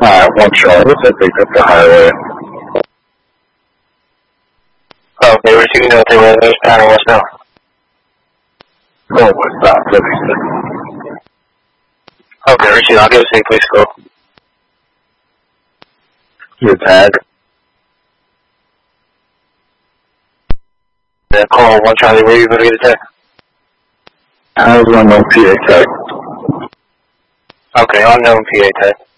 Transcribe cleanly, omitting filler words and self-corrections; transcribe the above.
One Charlie, I picked up the highway. Okay, receiving that they were panel west now. Going westbound, 76. Okay, receiving, I'll give a safe place go. Your tag. Yeah, call 1 Charlie, where are you going to get a tag? I was on no PA tag. Okay, unknown PA tag.